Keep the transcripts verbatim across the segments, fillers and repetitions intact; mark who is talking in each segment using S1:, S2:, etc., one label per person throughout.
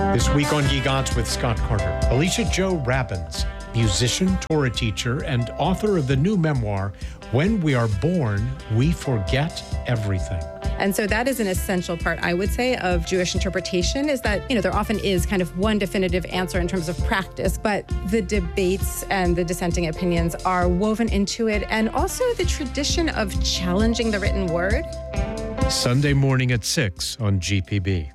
S1: This week on Gigants with Scott Carter, Alicia Jo Rabbins, musician, Torah teacher, and author of the new memoir, When We Are Born, We Forget Everything.
S2: And so that is an essential part, I would say, of Jewish interpretation, is that, you know, there often is kind of one definitive answer in terms of practice, but the debates and the dissenting opinions are woven into it, and also the tradition of challenging the written word.
S1: Sunday morning at six on G P B.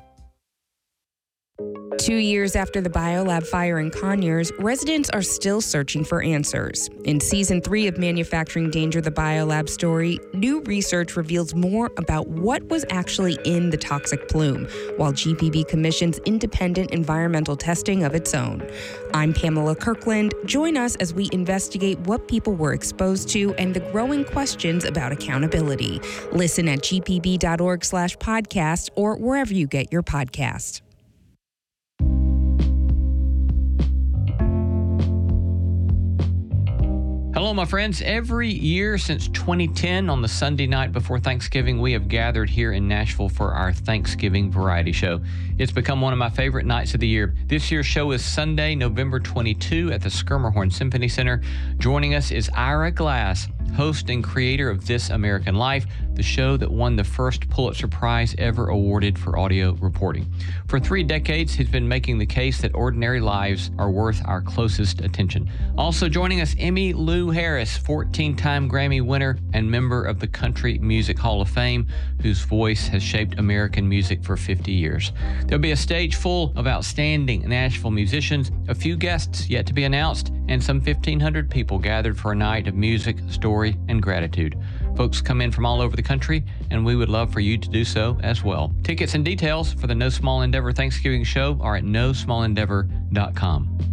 S3: Two years after the Biolab fire in Conyers, residents are still searching for answers. In season three of Manufacturing Danger, the Biolab story, new research reveals more about what was actually in the toxic plume, while G P B commissions independent environmental testing of its own. I'm Pamela Kirkland. Join us as we investigate what people were exposed to and the growing questions about accountability. Listen at g p b dot org slash podcast or wherever you get your podcast.
S4: Hello, my friends. Every year since twenty ten, on the Sunday night before Thanksgiving, we have gathered here in Nashville for our Thanksgiving variety show. It's become one of my favorite nights of the year. This year's show is Sunday, November twenty-second at the Schermerhorn Symphony Center. Joining us is Ira Glass, host and creator of This American Life, the show that won the first Pulitzer Prize ever awarded for audio reporting. For three decades, he's been making the case that ordinary lives are worth our closest attention. Also joining us, Emmy Lou Harris, fourteen-time Grammy winner and member of the Country Music Hall of Fame, whose voice has shaped American music for fifty years. There'll be a stage full of outstanding Nashville musicians, a few guests yet to be announced, and some fifteen hundred people gathered for a night of music, story, and gratitude. Folks come in from all over the country, and we would love for you to do so as well. Tickets and details for the No Small Endeavor Thanksgiving show are at no small endeavor dot com.